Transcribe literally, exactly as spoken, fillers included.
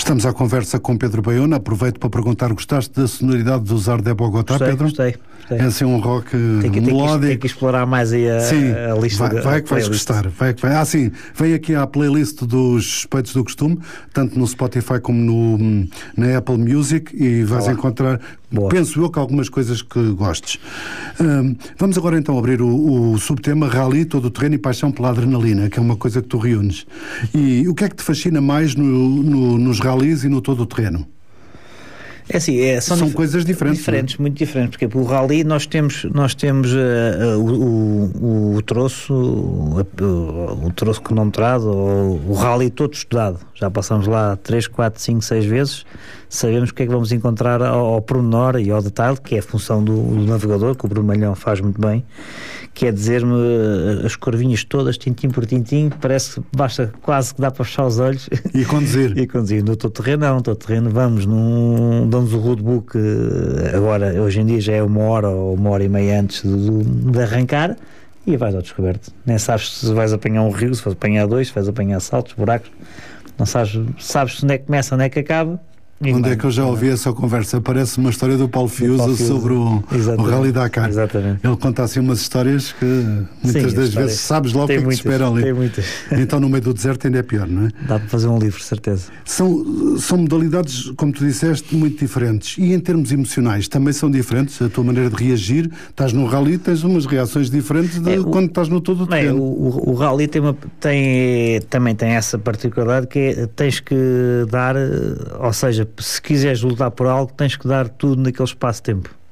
Estamos à conversa com Pedro Baiona. Aproveito para perguntar, gostaste da sonoridade dos Ardé Bogotá, gostei, Pedro? Gostei, gostei. É assim um rock tem que, melódico. Tem que, tem que explorar mais aí a, sim, a lista. Vai, vai que vais gostar. Vai que vai. Ah, sim, vem aqui à playlist dos Suspeitos do Costume, tanto no Spotify como no, na Apple Music, e vais ah, encontrar, boa. penso eu, que algumas coisas que gostes. Um, vamos agora então abrir o, o subtema Rally, todo o terreno e paixão pela adrenalina, que é uma coisa que tu reúnes. E o que é que te fascina mais no, no, nos rallies e no todo o terreno? É assim, é, são, são dif- coisas diferentes. Diferentes, muito diferentes, porque o rally nós temos, nós temos uh, uh, o, o, o troço, o, o, o troço cronometrado, ou o rally todo estudado. Já passamos lá três, quatro, cinco, seis vezes, sabemos o que é que vamos encontrar ao, ao pormenor e ao detalhe, que é a função do, do navegador, que o Bruno Malhão faz muito bem, que é dizer-me as curvinhas todas, tintim por tintim, parece que basta, quase que dá para fechar os olhos e conduzir. e conduzir. No todo terreno, não, no todo terreno, vamos num, damos o roadbook, agora, hoje em dia já é uma hora ou uma hora e meia antes de, de arrancar, e vais ao descoberto. Nem sabes se vais apanhar um rio, se vais apanhar dois, se vais apanhar saltos, buracos, não sabes, sabes onde é que começa, onde é que acaba. E onde é que eu já ouvi essa conversa? Parece uma história do Paulo Fiuza sobre o, o Rally Dakar. Exatamente. Ele conta assim umas histórias que muitas Sim, das vezes sabes logo o que é que te espera ali. Tem muitas. Então no meio do deserto ainda é pior, não é? Dá para fazer um livro, certeza. São, são modalidades, como tu disseste, muito diferentes. E em termos emocionais também são diferentes? A tua maneira de reagir? Estás no Rally, tens umas reações diferentes de é, o, quando estás no todo o terreno. É, o, o, o Rally tem uma, tem, também tem essa particularidade que é, tens que dar, ou seja, se quiseres lutar por algo, tens que dar tudo naquele espaço de tempo.